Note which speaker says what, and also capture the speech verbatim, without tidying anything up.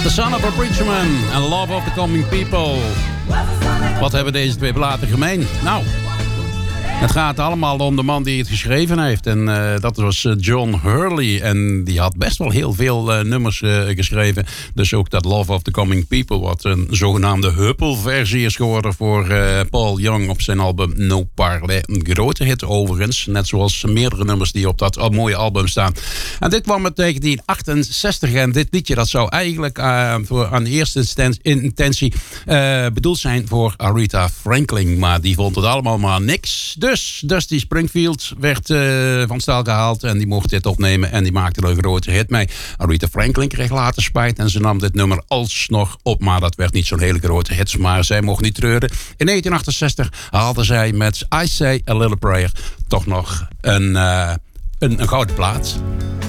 Speaker 1: The Son of a Preacher Man en Love of the Coming People. Wat hebben deze twee platen gemeen? Nou, het gaat allemaal om de man die het geschreven heeft. En uh, dat was uh, John Hurley. En die had best wel heel veel uh, nummers uh, geschreven. Dus ook dat Love of the Coming People. Wat een zogenaamde huppelversie is geworden voor uh, Paul Young op zijn album No Parley. Een grote hit overigens. Net zoals meerdere nummers die op dat mooie album staan. En dit kwam uit negentien achtenzestig. En dit liedje dat zou eigenlijk uh, voor, aan de eerste intentie uh, bedoeld zijn voor Aretha Franklin. Maar die vond het allemaal maar niks. Dus Dusty Springfield werd uh, van stal gehaald en die mocht dit opnemen en die maakte er een grote hit mee. Aretha Franklin kreeg later spijt en ze nam dit nummer alsnog op, maar dat werd niet zo'n hele grote hit, maar zij mocht niet treuren. In negentien achtenzestig haalde zij met I Say a Little Prayer toch nog een, uh, een, een gouden plaat.